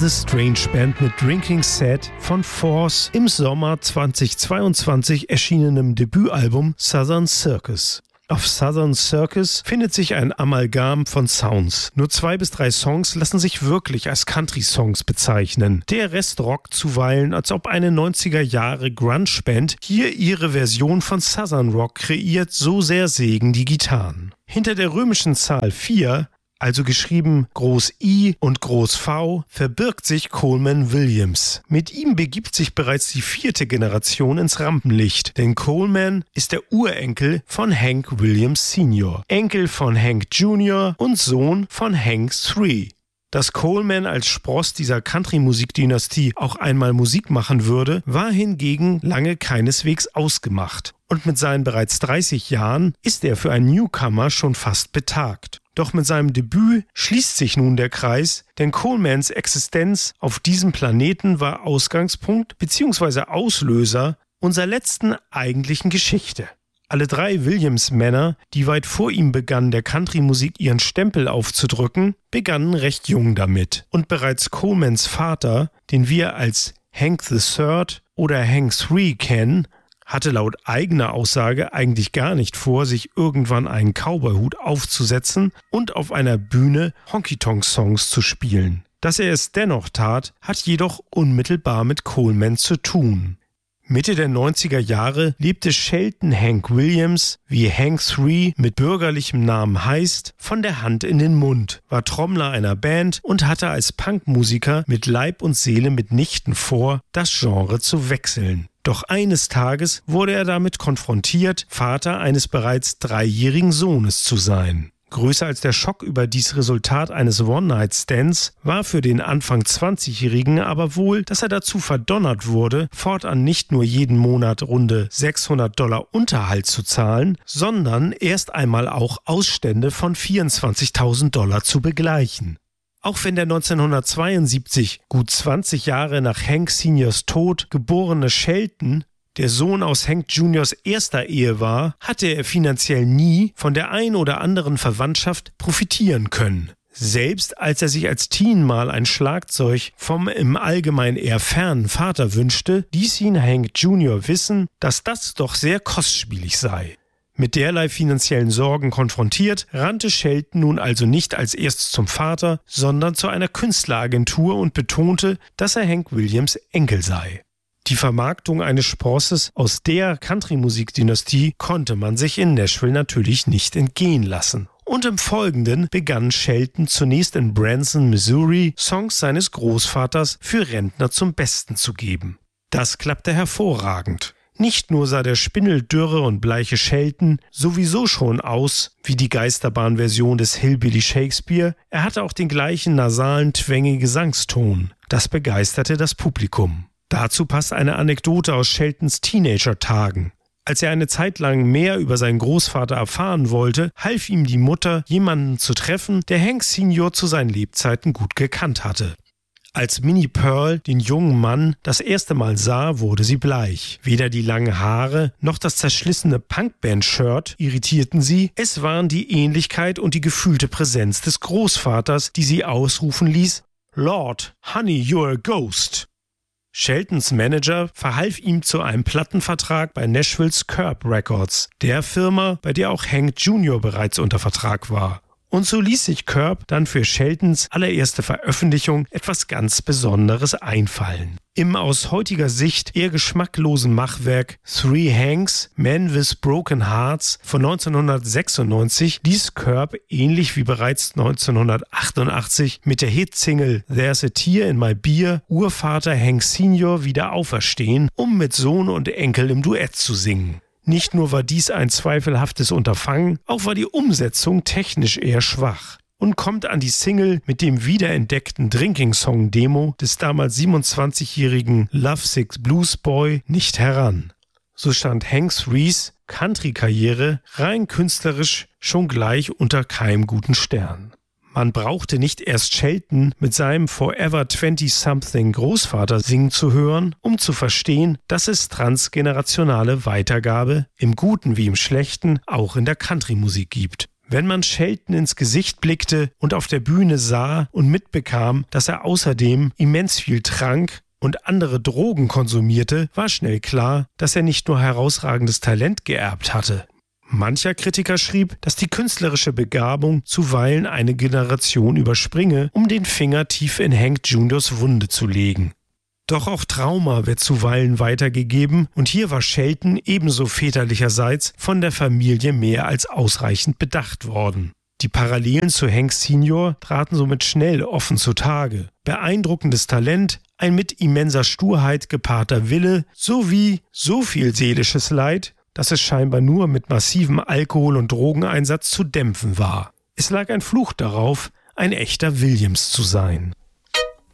The Strange Band mit Drinking Sad von Force im Sommer 2022 erschienenem Debütalbum Southern Circus. Auf Southern Circus findet sich ein Amalgam von Sounds. Nur 2 bis 3 Songs lassen sich wirklich als Country-Songs bezeichnen. Der Rest rockt zuweilen, als ob eine 90er-Jahre-Grunge-Band hier ihre Version von Southern Rock kreiert, so sehr sägen die Gitarren. Hinter der römischen Zahl 4, also geschrieben Groß I und Groß V, verbirgt sich Coleman Williams. Mit ihm begibt sich bereits die 4. Generation ins Rampenlicht, denn Coleman ist der Urenkel von Hank Williams Sr., Enkel von Hank Jr. und Sohn von Hank III. Dass Coleman als Spross dieser Country-Musikdynastie auch einmal Musik machen würde, war hingegen lange keineswegs ausgemacht. Und mit seinen bereits 30 Jahren ist er für einen Newcomer schon fast betagt. Doch mit seinem Debüt schließt sich nun der Kreis, denn Colemans Existenz auf diesem Planeten war Ausgangspunkt bzw. Auslöser unserer letzten eigentlichen Geschichte. Alle 3 Williams-Männer, die weit vor ihm begannen, der Country-Musik ihren Stempel aufzudrücken, begannen recht jung damit. Und bereits Colemans Vater, den wir als Hank III oder Hank III kennen, hatte laut eigener Aussage eigentlich gar nicht vor, sich irgendwann einen Cowboy-Hut aufzusetzen und auf einer Bühne Honky-Tonk-Songs zu spielen. Dass er es dennoch tat, hat jedoch unmittelbar mit Coleman zu tun. Mitte der 90er Jahre lebte Shelton Hank Williams, wie Hank III mit bürgerlichem Namen heißt, von der Hand in den Mund, war Trommler einer Band und hatte als Punkmusiker mit Leib und Seele mitnichten vor, das Genre zu wechseln. Doch eines Tages wurde er damit konfrontiert, Vater eines bereits 3-jährigen Sohnes zu sein. Größer als der Schock über dies Resultat eines One-Night-Stands war für den Anfang 20-Jährigen aber wohl, dass er dazu verdonnert wurde, fortan nicht nur jeden Monat runde $600 Unterhalt zu zahlen, sondern erst einmal auch Ausstände von $24.000 zu begleichen. Auch wenn der 1972, gut 20 Jahre nach Hank Seniors Tod, geborene Shelton der Sohn aus Hank Juniors erster Ehe war, hatte er finanziell nie von der ein oder anderen Verwandtschaft profitieren können. Selbst als er sich als Teen mal ein Schlagzeug vom im Allgemeinen eher fernen Vater wünschte, ließ ihn Hank Junior wissen, dass das doch sehr kostspielig sei. Mit derlei finanziellen Sorgen konfrontiert, rannte Shelton nun also nicht als erstes zum Vater, sondern zu einer Künstleragentur und betonte, dass er Hank Williams Enkel sei. Die Vermarktung eines Sprosses aus der Country-Musikdynastie konnte man sich in Nashville natürlich nicht entgehen lassen. Und im Folgenden begann Shelton zunächst in Branson, Missouri, Songs seines Großvaters für Rentner zum Besten zu geben. Das klappte hervorragend. Nicht nur sah der spindeldürre und bleiche Shelton sowieso schon aus wie die Geisterbahn-Version des Hillbilly Shakespeare, er hatte auch den gleichen nasalen, twängigen Gesangston. Das begeisterte das Publikum. Dazu passt eine Anekdote aus Sheltons Teenager-Tagen. Als er eine Zeit lang mehr über seinen Großvater erfahren wollte, half ihm die Mutter, jemanden zu treffen, der Hank Senior zu seinen Lebzeiten gut gekannt hatte. Als Minnie Pearl den jungen Mann das erste Mal sah, wurde sie bleich. Weder die langen Haare noch das zerschlissene Punkband-Shirt irritierten sie. Es waren die Ähnlichkeit und die gefühlte Präsenz des Großvaters, die sie ausrufen ließ: "Lord, honey, you're a ghost." Sheltons Manager verhalf ihm zu einem Plattenvertrag bei Nashvilles Curb Records, der Firma, bei der auch Hank Jr. bereits unter Vertrag war. Und so ließ sich Curb dann für Sheltons allererste Veröffentlichung etwas ganz Besonderes einfallen. Im aus heutiger Sicht eher geschmacklosen Machwerk Three Hanks, Men with Broken Hearts von 1996 ließ Curb, ähnlich wie bereits 1988 mit der Hitsingle There's a Tear in My Beer, Urvater Hank Senior wieder auferstehen, um mit Sohn und Enkel im Duett zu singen. Nicht nur war dies ein zweifelhaftes Unterfangen, auch war die Umsetzung technisch eher schwach und kommt an die Single mit dem wiederentdeckten Drinking-Song-Demo des damals 27-jährigen Lovesick Blues Boy nicht heran. So stand Hank III's Country-Karriere rein künstlerisch schon gleich unter keinem guten Stern. Man brauchte nicht erst Shelton mit seinem Forever 20-something Großvater singen zu hören, um zu verstehen, dass es transgenerationale Weitergabe im Guten wie im Schlechten auch in der Country-Musik gibt. Wenn man Shelton ins Gesicht blickte und auf der Bühne sah und mitbekam, dass er außerdem immens viel trank und andere Drogen konsumierte, war schnell klar, dass er nicht nur herausragendes Talent geerbt hatte. Mancher Kritiker schrieb, dass die künstlerische Begabung zuweilen eine Generation überspringe, um den Finger tief in Hank Juniors Wunde zu legen. Doch auch Trauma wird zuweilen weitergegeben und hier war Shelton ebenso väterlicherseits von der Familie mehr als ausreichend bedacht worden. Die Parallelen zu Hank Senior traten somit schnell offen zutage. Beeindruckendes Talent, ein mit immenser Sturheit gepaarter Wille sowie so viel seelisches Leid, dass es scheinbar nur mit massivem Alkohol- und Drogeneinsatz zu dämpfen war. Es lag ein Fluch darauf, ein echter Williams zu sein.